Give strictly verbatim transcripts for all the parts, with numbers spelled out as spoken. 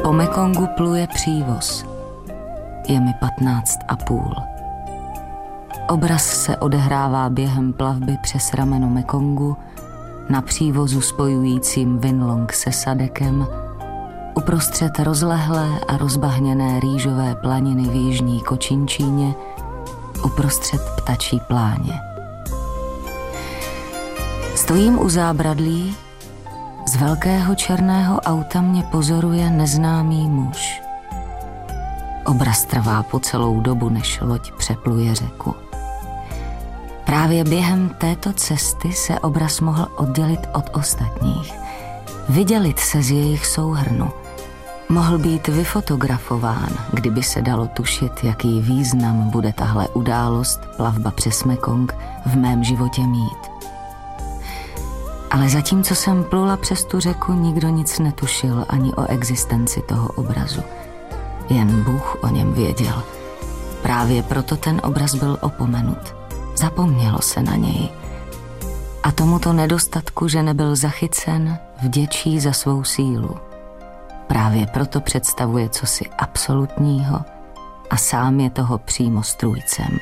Po Mekongu pluje přívoz. Je mi patnáct a půl. Obraz se odehrává během plavby přes rameno Mekongu, na přívozu spojujícím Winlong se Sadekem, uprostřed rozlehlé a rozbahněné rýžové planiny v jižní Kočinčíně, uprostřed ptačí pláně. Stojím u zábradlí, z velkého černého auta mě pozoruje neznámý muž. Obraz trvá po celou dobu, než loď přepluje řeku. Právě během této cesty se obraz mohl oddělit od ostatních, vydělit se z jejich souhrnu. Mohl být vyfotografován, kdyby se dalo tušit, jaký význam bude tahle událost, plavba přes Mekong, v mém životě mít. Ale zatímco jsem plula přes tu řeku, nikdo nic netušil ani o existenci toho obrazu. Jen Bůh o něm věděl. Právě proto ten obraz byl opomenut. Zapomnělo se na něj. A tomuto nedostatku, že nebyl zachycen, vděčí za svou sílu. Právě proto představuje cosi absolutního a sám je toho přímo strůjcem.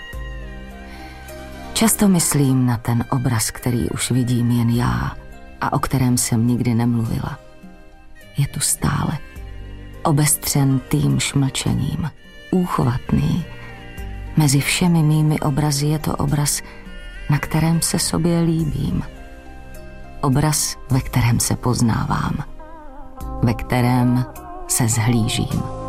Často myslím na ten obraz, který už vidím jen já a o kterém jsem nikdy nemluvila. Je tu stále, obestřen týmž mlčením, úchvatný. Mezi všemi mými obrazy je to obraz, na kterém se sobě líbím. Obraz, ve kterém se poznávám, ve kterém se zhlížím.